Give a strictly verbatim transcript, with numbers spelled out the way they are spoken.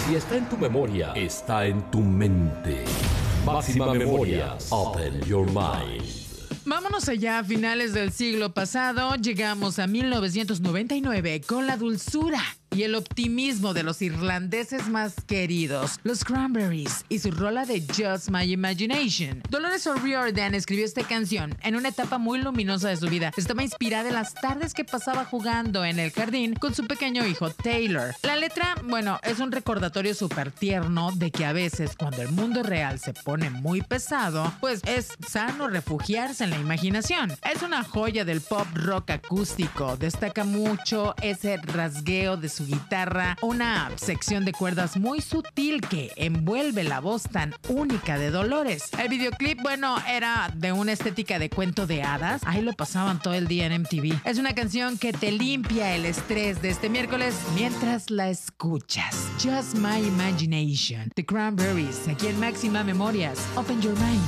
Si está en tu memoria, está en tu mente. Máxima Memorias. Open your mind. Vámonos allá a finales del siglo pasado. Llegamos a mil novecientos noventa y nueve con la dulzura y el optimismo de los irlandeses más queridos, los Cranberries, y su rola de Just My Imagination. Dolores O'Riordan escribió esta canción en una etapa muy luminosa de su vida. Estaba inspirada en las tardes que pasaba jugando en el jardín con su pequeño hijo Taylor. La letra, bueno, es un recordatorio súper tierno de que a veces cuando el mundo real se pone muy pesado, pues es sano refugiarse en la imaginación. Es una joya del pop rock acústico. Destaca mucho ese rasgueo de su guitarra, una sección de cuerdas muy sutil que envuelve la voz tan única de Dolores. El videoclip, bueno, era de una estética de cuento de hadas. Ahí lo pasaban todo el día en M T V. Es una canción que te limpia el estrés de este miércoles mientras la escuchas. Just My Imagination, The Cranberries, aquí en Máxima Memorias. Open your mind.